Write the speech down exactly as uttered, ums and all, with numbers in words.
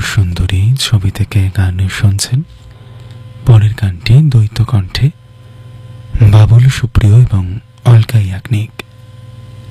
সুন্দরী ছবি থেকে গান শুনছেন। পরের গানটি দ্বৈত কণ্ঠে বাবুল সুপ্রিয় এবং অলকা ইয়াগনিক।